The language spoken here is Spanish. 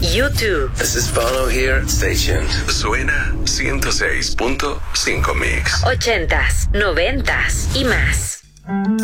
YouTube. This is Bono here. Stay tuned. Suena 106.5 Mix. 80s, 90s y más.